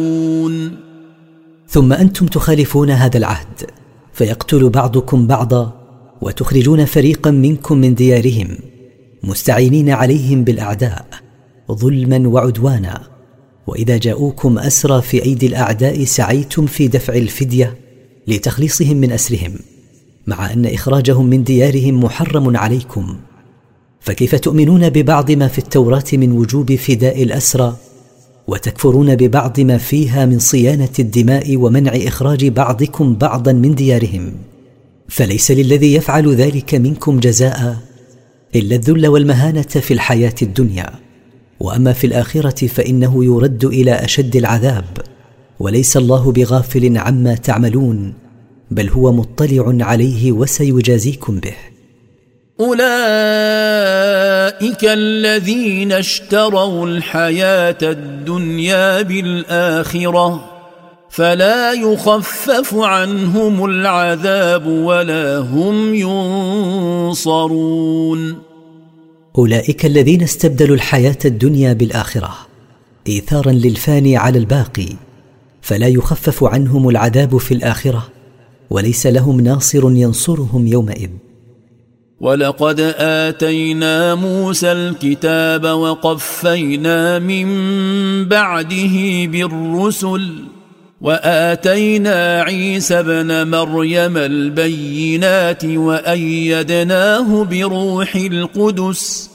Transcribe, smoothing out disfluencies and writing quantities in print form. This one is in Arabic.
ثم أنتم تخالفون هذا العهد، فيقتل بعضكم بعضا وتخرجون فريقا منكم من ديارهم مستعينين عليهم بالأعداء ظلما وعدوانا، وإذا جاءوكم أسرى في أيدي الأعداء سعيتم في دفع الفدية لتخليصهم من أسرهم، مع أن إخراجهم من ديارهم محرم عليكم. فكيف تؤمنون ببعض ما في التوراة من وجوب فداء الأسرى وتكفرون ببعض ما فيها من صيانة الدماء ومنع إخراج بعضكم بعضا من ديارهم؟ فليس للذي يفعل ذلك منكم جزاء إلا الذل والمهانة في الحياة الدنيا، وأما في الآخرة فإنه يرد إلى أشد العذاب، وليس الله بغافل عما تعملون، بل هو مطلع عليه وسيجازيكم به. أولئك الذين اشتروا الحياة الدنيا بالآخرة فلا يخفف عنهم العذاب ولا هم ينصرون. أولئك الذين استبدلوا الحياة الدنيا بالآخرة إيثارا للفاني على الباقي، فلا يخفف عنهم العذاب في الآخرة، وليس لهم ناصر ينصرهم يومئذ. ولقد آتينا موسى الكتاب وقفينا من بعده بالرسل وآتينا عيسى ابن مريم البينات وأيدناه بروح القدس